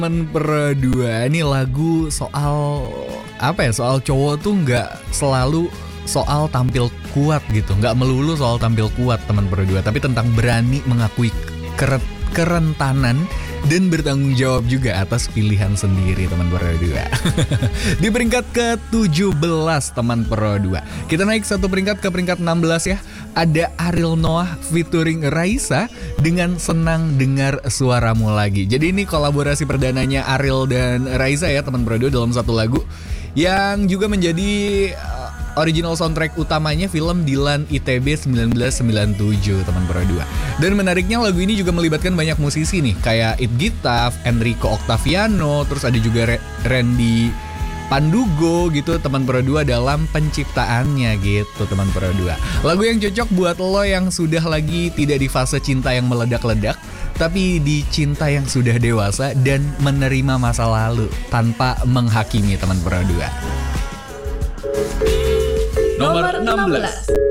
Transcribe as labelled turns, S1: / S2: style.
S1: Teman berdua ini lagu soal apa ya? Soal cowok tuh nggak selalu soal tampil kuat gitu, nggak melulu soal tampil kuat teman berdua, tapi tentang berani mengakui kerentanan dan bertanggung jawab juga atas pilihan sendiri teman berdua. Di peringkat ke-17 teman berdua, kita naik satu peringkat ke peringkat 16 ya. Ada Ariel Noah featuring Raisa dengan Senang Dengar Suaramu Lagi. Jadi ini kolaborasi perdananya Ariel dan Raisa ya teman berdua dalam satu lagu yang juga menjadi original soundtrack utamanya film Dilan ITB 1997 teman berdua. Dan menariknya lagu ini juga melibatkan banyak musisi nih, kayak It Gitaf, Enrico Octaviano, terus ada juga Randy Pandugo gitu teman berdua dalam penciptaannya gitu teman berdua. Lagu yang cocok buat lo yang sudah lagi tidak di fase cinta yang meledak-ledak, tapi di cinta yang sudah dewasa dan menerima masa lalu tanpa menghakimi teman berdua.
S2: Nomor 16.